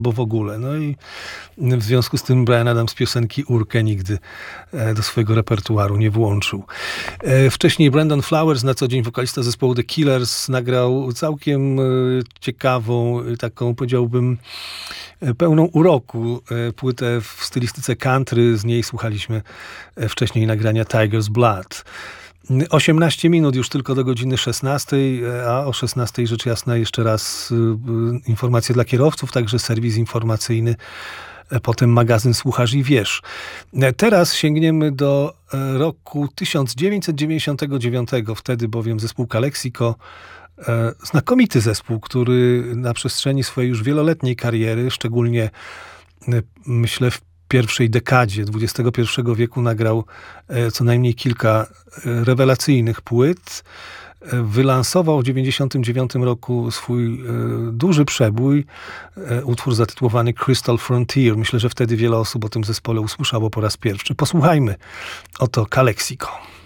bo w ogóle. No i w związku z tym Bryan Adams piosenki Urkę nigdy do swojego repertuaru nie włączył. Wcześniej Brandon Flowers, na co dzień wokalista zespołu The Killers, nagrał całkiem ciekawą, taką powiedziałbym pełną uroku płytę w stylistyce country. Z niej słuchaliśmy wcześniej nagrania Tiger's Blood. 18 minut już tylko do godziny 16, a o 16 rzecz jasna jeszcze raz informacje dla kierowców, także serwis informacyjny, potem magazyn Słuchasz i Wiesz. Teraz sięgniemy do roku 1999, wtedy bowiem zespół Calexico, znakomity zespół, który na przestrzeni swojej już wieloletniej kariery, szczególnie myślę w pierwszej dekadzie XXI wieku, nagrał co najmniej kilka rewelacyjnych płyt. Wylansował w 1999 roku swój duży przebój, utwór zatytułowany Crystal Frontier. Myślę, że wtedy wiele osób o tym zespole usłyszało po raz pierwszy. Posłuchajmy. Oto Calexico.